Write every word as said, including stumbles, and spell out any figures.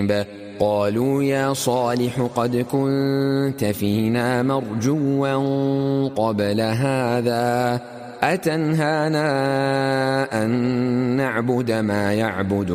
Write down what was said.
قالوا يا صالح قد كنت فينا مرجوا قبل هذا أتنهانا أن نعبد ما يعبد